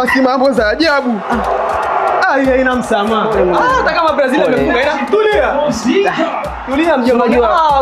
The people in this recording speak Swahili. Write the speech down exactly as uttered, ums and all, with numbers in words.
basi mambo za ajabu. Ah, hii haina msamaha. Ah, hata kama Brazil imefunga ina tulia. Tulia mjomba.